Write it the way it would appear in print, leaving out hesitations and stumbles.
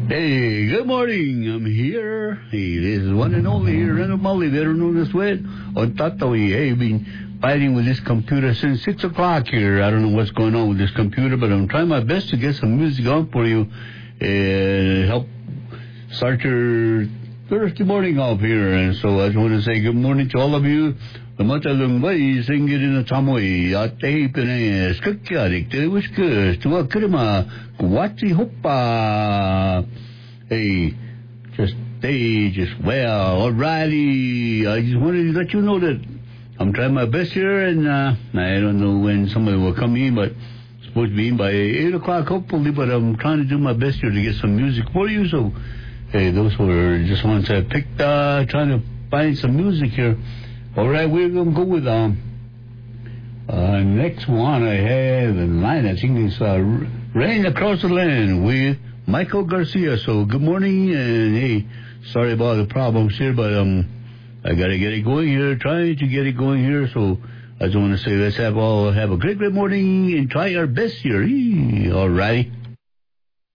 Hey, good morning. I'm here. Hey, this is one and only here, Reno Molly, better known as Wet, on Tatawi. Hey, I've been fighting with this computer since 6 o'clock here. I don't know what's going on with this computer, but I'm trying my best to get some music on for you and help start your Thursday morning off here. And so I just want to say good morning to all of you. The matalung way singing in a tamoy at the hipene skakyadik to wish good to a krima wati hopa. Hey, just well, alrighty. I just wanted to let you know that I'm trying my best here, and I don't know when somebody will come in, but it's supposed to be in by 8 o'clock hopefully, but I'm trying to do my best here to get some music for you. So hey, those were just ones I picked, trying to find some music here. All right, we're going to go with next one I have in line. I think it's Rain Across the Land with Michael Garcia. So good morning, and hey, sorry about the problems here, but I got to get it going here, trying to get it going here. So I just want to say let's have a great morning and try our best here. All righty.